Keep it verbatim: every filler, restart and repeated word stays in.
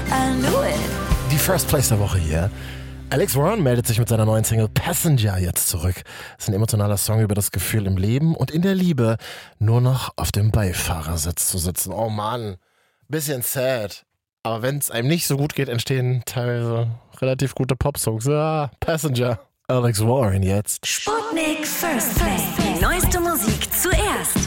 I knew it. Die First Place der Woche hier. Alex Warren meldet sich mit seiner neuen Single Passenger jetzt zurück. Das ist ein emotionaler Song über das Gefühl im Leben und in der Liebe, nur noch auf dem Beifahrersitz zu sitzen. Oh Mann, bisschen sad. Aber wenn es einem nicht so gut geht, entstehen teilweise relativ gute Popsongs. Ja, Passenger. Alex Warren jetzt. Sputnik First Place. Die neueste Musik zuerst.